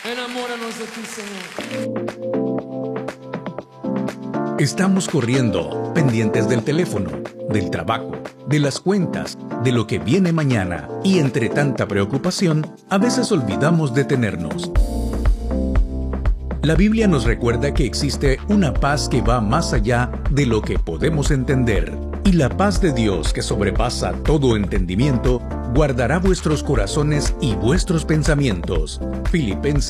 Enamóranos de ti, Señor. Estamos corriendo, pendientes del teléfono, del trabajo, de las cuentas, de lo que viene mañana, y entre tanta preocupación, a veces olvidamos detenernos. La Biblia nos recuerda que existe una paz que va más allá de lo que podemos entender, y la paz de Dios, que sobrepasa todo entendimiento, guardará vuestros corazones y vuestros pensamientos. Filipenses